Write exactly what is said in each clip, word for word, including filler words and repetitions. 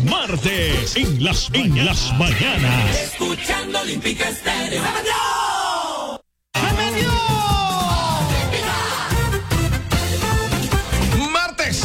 martes en las, en las mañanas. Escuchando Olímpica Estéreo. Martes.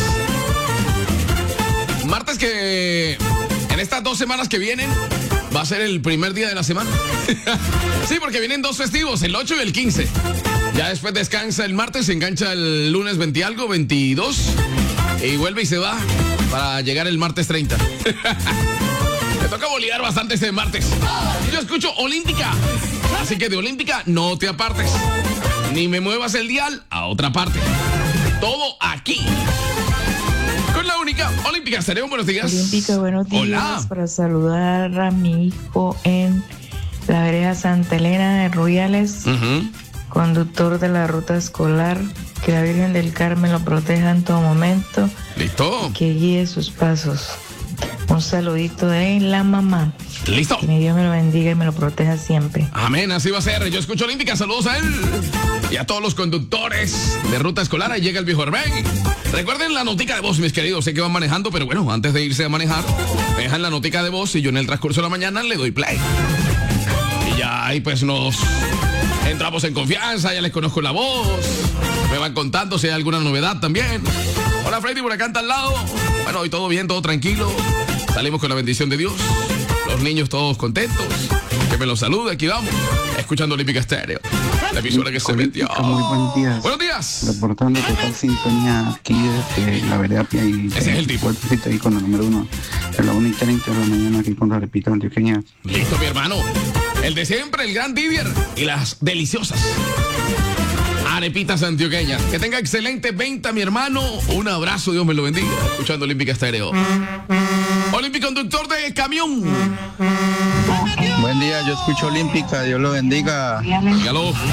Martes que en estas dos semanas que vienen va a ser el primer día de la semana. Sí, porque vienen dos festivos, el ocho y el quince. Ya después descansa el martes, se engancha el lunes veinte algo, veintidós. Y vuelve y se va para llegar el martes treinta. Me toca bolear bastante este martes. Yo escucho Olímpica. Así que de Olímpica no te apartes. Ni me muevas el dial a otra parte. Todo aquí. Con la única Olímpica Estéreo. Buenos días. Olímpica, buenos días. Hola. Para saludar a mi hijo en la vereda Santa Elena de Rubiales, Uh-huh. conductor de la ruta escolar. Que la Virgen del Carmen lo proteja en todo momento. Listo. Que guíe sus pasos. Un saludito de la mamá. Listo. Que mi Dios me lo bendiga y me lo proteja siempre. Amén, así va a ser. Yo escucho Olímpica, saludos a él y a todos los conductores de ruta escolar. Ahí llega el viejo Herbén. Recuerden la notica de voz, mis queridos. Sé que van manejando, pero bueno, antes de irse a manejar, me dejan la notica de voz y yo en el transcurso de la mañana le doy play. Y ya ahí pues nos entramos en confianza, ya les conozco la voz. Me van contando si hay alguna novedad también. Hola Freddy, por acá anda al lado. Bueno, hoy todo bien, todo tranquilo. Salimos con la bendición de Dios. Los niños todos contentos. Que me los salude, aquí vamos. Escuchando Olímpica Estéreo. La emisora que se metió. Muy buen día. Buenos días. Reportando total sintonía aquí desde la vereda Pia y Ese es el tipo. ahí con el número uno. A la una y treinta de la mañana aquí con la repita antioqueña. Listo, mi hermano. El de siempre, el gran Didier y las deliciosas arepitas antioqueñas. Que tenga excelente venta, mi hermano. Un abrazo, Dios me lo bendiga. Escuchando Olímpica Estéreo. Olímpico conductor de camión. Buen día, yo escucho Olímpica, Dios lo bendiga. Dígalo.